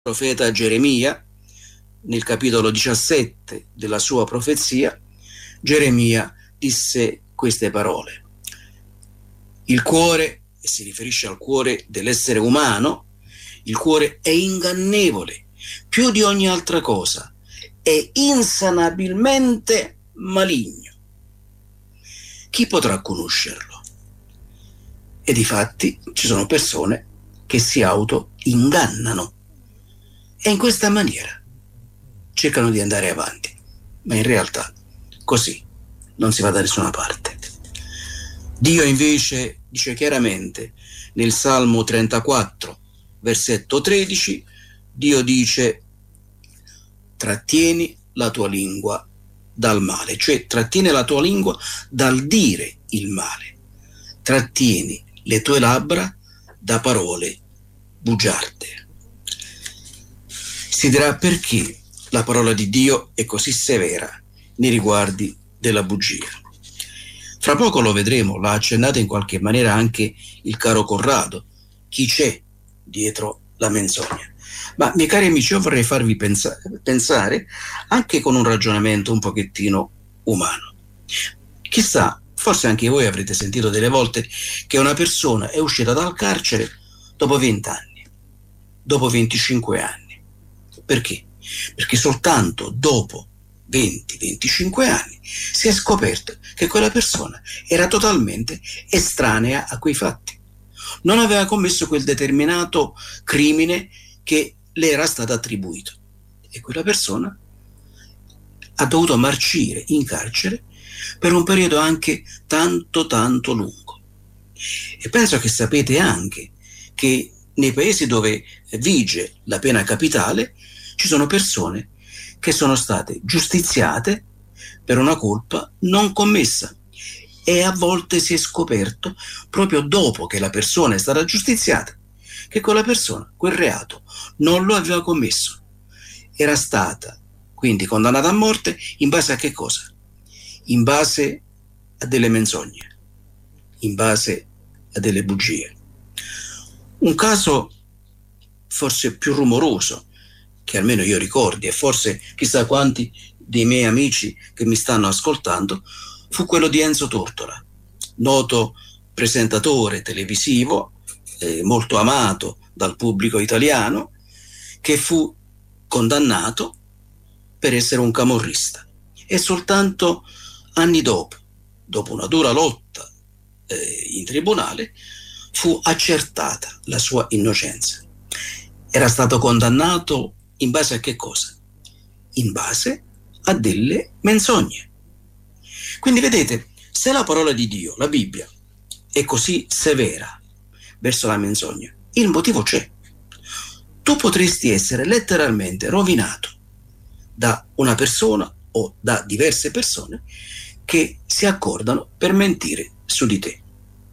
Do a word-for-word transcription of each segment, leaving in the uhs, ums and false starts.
profeta Geremia, nel capitolo diciassette della sua profezia, Geremia disse queste parole: il cuore, e si riferisce al cuore dell'essere umano, il cuore è ingannevole più di ogni altra cosa, è insanabilmente maligno. Chi potrà conoscerlo? E difatti ci sono persone che si auto-ingannano e in questa maniera cercano di andare avanti, ma in realtà così non si va da nessuna parte. Dio invece dice chiaramente nel Salmo trentaquattro, versetto tredici, Dio dice: trattieni la tua lingua dal male, cioè trattieni la tua lingua dal dire il male, trattieni le tue labbra da parole bugiarde. Si dirà: perché la parola di Dio è così severa nei riguardi della bugia? Fra poco lo vedremo, l'ha accennato in qualche maniera anche il caro Corrado, chi c'è dietro la menzogna. Ma, miei cari amici, io vorrei farvi pensa- pensare anche con un ragionamento un pochettino umano. Chissà, forse anche voi avrete sentito delle volte che una persona è uscita dal carcere dopo venti anni, dopo venticinque anni. Perché? Perché soltanto dopo venti venticinque anni si è scoperto che quella persona era totalmente estranea a quei fatti. Non aveva commesso quel determinato crimine che le era stato attribuito. E quella persona ha dovuto marcire in carcere per un periodo anche tanto tanto lungo. E penso che sapete anche che nei paesi dove vige la pena capitale ci sono persone che sono state giustiziate per una colpa non commessa, e a volte si è scoperto proprio dopo che la persona è stata giustiziata che quella persona quel reato non lo aveva commesso, era stata quindi condannata a morte in base a che cosa? In base a delle menzogne, in base a delle bugie. Un caso forse più rumoroso che almeno io ricordi, e forse chissà quanti dei miei amici che mi stanno ascoltando, fu quello di Enzo Tortora, noto presentatore televisivo, eh, molto amato dal pubblico italiano, che fu condannato per essere un camorrista. E soltanto anni dopo, dopo una dura lotta eh, in tribunale, fu accertata la sua innocenza. Era stato condannato in base a che cosa? In base a delle menzogne. Quindi vedete, se la parola di Dio, la Bibbia, è così severa verso la menzogna, il motivo c'è. Tu potresti essere letteralmente rovinato da una persona o da diverse persone che si accordano per mentire su di te.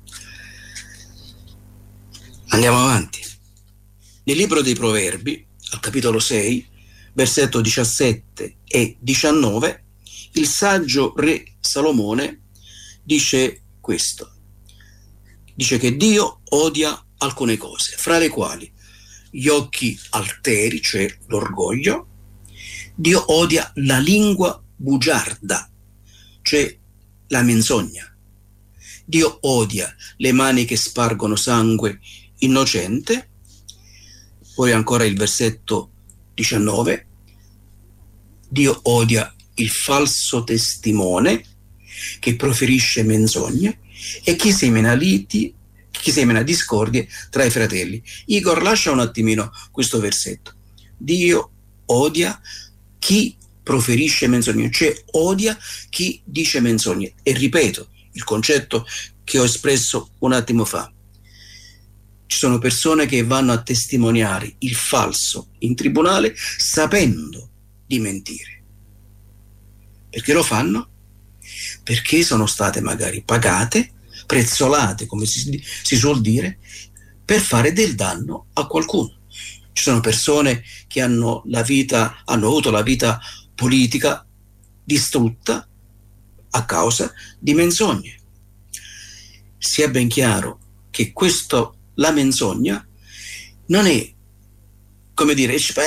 Andiamo avanti. Nel libro dei Proverbi, al capitolo sei, versetto diciassette e diciannove, il saggio re Salomone dice questo. Dice che Dio odia alcune cose, fra le quali gli occhi alteri, cioè l'orgoglio. Dio odia la lingua bugiarda, cioè la menzogna. Dio odia le mani che spargono sangue innocente. Poi ancora il versetto diciannove, Dio odia il falso testimone che proferisce menzogne e chi semina liti, chi semina discordie tra i fratelli. Igor, lascia un attimino questo versetto. Dio odia chi proferisce menzogne, cioè odia chi dice menzogne. E ripeto il concetto che ho espresso un attimo fa. Ci sono persone che vanno a testimoniare il falso in tribunale sapendo di mentire. Perché lo fanno? Perché sono state magari pagate, prezzolate, come si, si suol dire, per fare del danno a qualcuno. Ci sono persone che hanno la vita, hanno avuto la vita politica distrutta a causa di menzogne. Sia ben chiaro che questo, la menzogna, non è come dire, ich